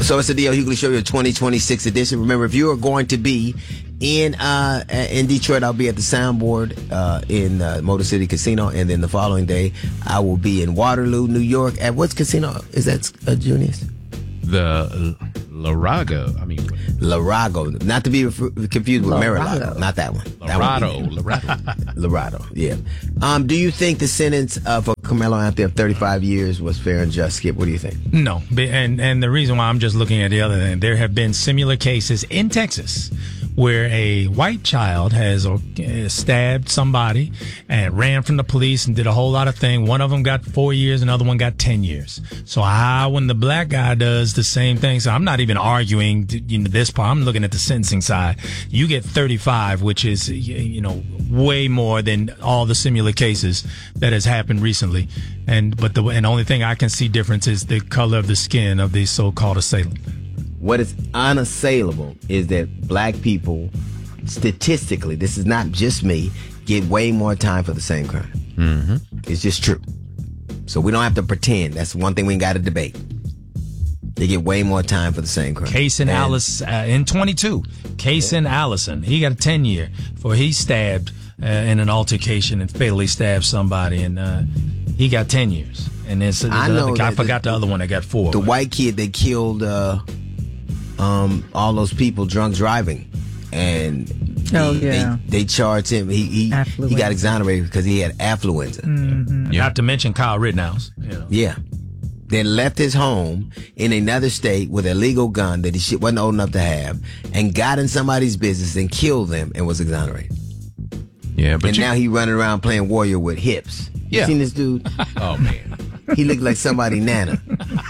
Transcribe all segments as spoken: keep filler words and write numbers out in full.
So it's the D L Hughley Show, your twenty twenty-six edition. Remember, if you are going to be in uh, in Detroit, I'll be at the Soundboard uh, in uh, Motor City Casino, and then the following day, I will be in Waterloo, New York. At what casino is that, uh, Junius? The Larago. I mean, Larago, not to be ref- confused with Mar-a-Lago. Not that one. Lorado. Lorado. Lorado. Yeah. Um, do you think the sentence uh, for Carmelo Anthony of thirty-five years was fair and just? Skip, what do you think? No, and and the reason why I'm just looking at the other thing, there have been similar cases in Texas where a white child has uh, stabbed somebody and ran from the police and did a whole lot of things. One of them got four years, another one got ten years. So how when the black guy does the same thing, so I'm not even arguing to, you know, this part. I'm looking at the sentencing side. You get thirty-five, which is, you know, way more than all the similar cases that has happened recently. And but the and the only thing I can see difference is the color of the skin of the so-called assailant. What is unassailable is that black people, statistically, this is not just me, get way more time for the same crime. Mm-hmm. It's just true. So we don't have to pretend. That's one thing we ain't got to debate. They get way more time for the same crime. Case in Alice uh, in twenty-two. Case in Allison. He got a ten year for he stabbed uh, in an altercation and fatally stabbed somebody, and uh, he got ten years. And then so I, the know other, I that forgot the, the other one that got four. The but. white kid that killed uh, um, all those people drunk driving, and he, oh yeah, they, they charged him. He he, he got exonerated because he had affluenza. Mm-hmm. Yeah. Not to mention Kyle Rittenhouse. You know. Yeah. Then left his home in another state with a legal gun that he wasn't old enough to have, and got in somebody's business and killed them and was exonerated. Yeah, but and you, now he running around playing warrior with hips. Yeah. You seen this dude? Oh man, he looked like somebody nana.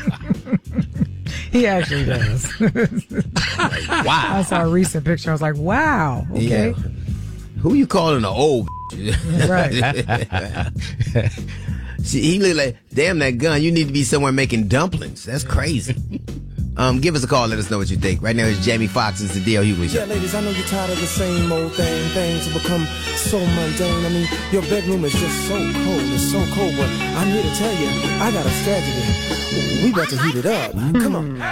He actually does. Like, wow. I saw a recent picture. I was like, wow. Okay. Yeah. Who you calling an old? Right. See, he looked like, damn, that gun, you need to be somewhere making dumplings. That's crazy. Um, give us a call. Let us know what you think. Right now, it's Jamie Foxx. It's the D L Hughley Show. Yeah, ladies, I know you're tired of the same old thing. Things have become so mundane. I mean, your bedroom is just so cold. It's so cold. But I'm here to tell you, I got a strategy. We got to heat it up. Come on.